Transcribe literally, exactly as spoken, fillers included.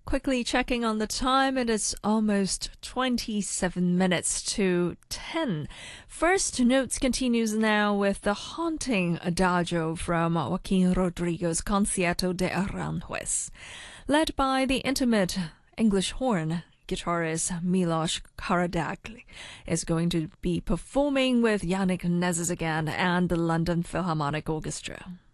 Quickly checking on the time, it is almost twenty-seven minutes to ten. First Notes continues now with the haunting adagio from Joaquin Rodrigo's Concierto de Aranjuez. Led by the intimate English horn, guitarist Milos Karadag is going to be performing with Yannick Nézet again and the London Philharmonic Orchestra.